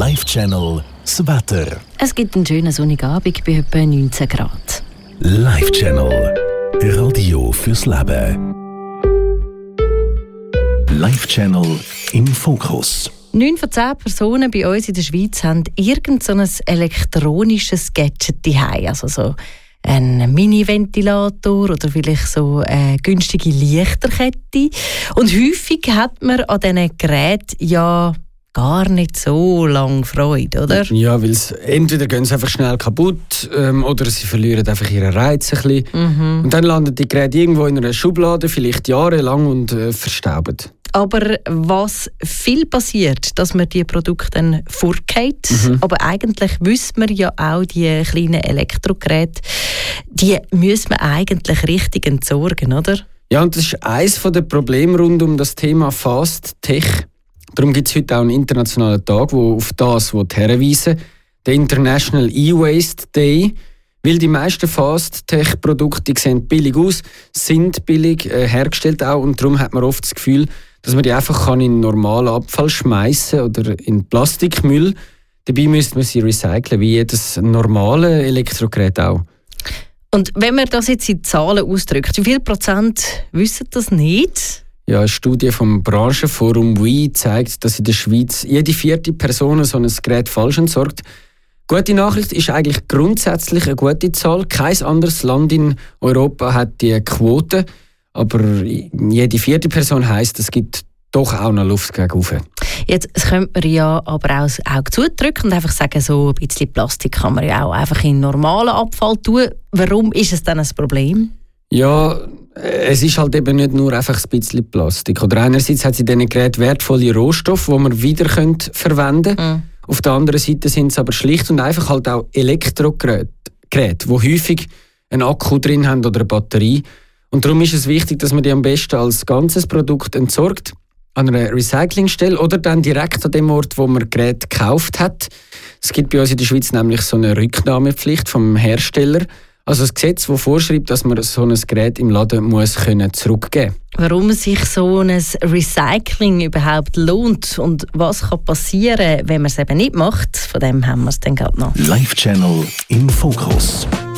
Live Channel das Wetter. Es gibt einen schönen sonnigen Abend bei etwa 19 Grad. Live Channel. Radio fürs Leben. Live Channel im Fokus. 9 von 10 Personen bei uns in der Schweiz haben irgend so ein elektronisches Gadget zu Hause. Also so ein Mini-Ventilator oder vielleicht so eine günstige Lichterkette. Und häufig hat man an diesen Geräten ja gar nicht so lange Freude, oder? Ja, weil entweder gehen sie einfach schnell kaputt oder sie verlieren einfach ihren Reiz ein bisschen. Und dann landen die Geräte irgendwo in einer Schublade, vielleicht jahrelang und verstauben. Aber was viel passiert, dass man die Produkte dann vorgeht. Aber eigentlich wissen wir ja auch, die kleinen Elektrogeräte, die müssen wir eigentlich richtig entsorgen, oder? Ja, und das ist eines der Probleme rund um das Thema Fast Tech. Darum gibt es heute auch einen internationalen Tag, wo auf das hinweisen will, der International E-Waste Day. Weil die meisten Fast-Tech-Produkte sehen billig aus, sind billig hergestellt auch, und darum hat man oft das Gefühl, dass man die einfach in normalen Abfall schmeißen oder in Plastikmüll. Dabei müsste man sie recyceln, wie jedes normale Elektrogerät auch. Und wenn man das jetzt in Zahlen ausdrückt, wie viel Prozent wissen das nicht? Ja, eine Studie vom Branchenforum WE zeigt, dass in der Schweiz jede 4. Person so ein Gerät falsch entsorgt. Gute Nachricht ist eigentlich grundsätzlich eine gute Zahl. Kein anderes Land in Europa hat die Quote. Aber jede 4. Person heisst, es gibt doch auch noch Luft gegen rauf. Jetzt könnte man ja aber auch das Auge zudrücken und einfach sagen, so ein bisschen Plastik kann man ja auch einfach in normalen Abfall tun. Warum ist es dann ein Problem? Ja, es ist halt eben nicht nur einfach ein bisschen Plastik. Oder einerseits hat es in diesen Geräten wertvolle Rohstoffe, die man wieder verwenden können. Auf der anderen Seite sind es aber schlicht und einfach halt auch Elektrogeräte, die häufig einen Akku drin haben oder eine Batterie. Und darum ist es wichtig, dass man die am besten als ganzes Produkt entsorgt, an einer Recyclingstelle oder dann direkt an dem Ort, wo man Gerät gekauft hat. Es gibt bei uns in der Schweiz nämlich so eine Rücknahmepflicht vom Hersteller. Also ein Gesetz, das vorschreibt, dass man so ein Gerät im Laden muss zurückgeben können. Warum sich so ein Recycling überhaupt lohnt und was kann passieren, wenn man es eben nicht macht, von dem haben wir es dann gerade noch. Live Channel im Fokus.